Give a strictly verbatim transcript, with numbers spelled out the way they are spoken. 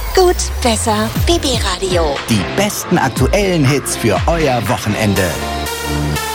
Gut, besser, B B Radio. Die besten aktuellen Hits für euer Wochenende.